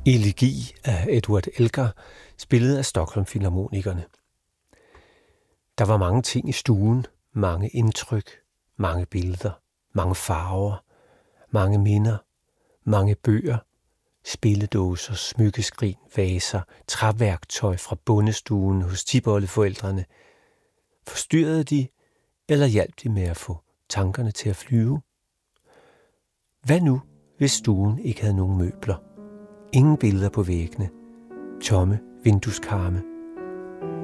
Elegi af Edward Elgar, spillet af Stockholm-filharmonikerne. Der var mange ting i stuen, mange indtryk, mange billeder, mange farver, mange minder, mange bøger, spilledåser, smykkeskrin, vaser, træværktøj fra bondestuen hos tipoldeforældrene. Forstyrrede de, eller hjalp de med at få tankerne til at flyve? Hvad nu, hvis stuen ikke havde nogen møbler? Ingen billeder på væggene, tomme vindueskarme,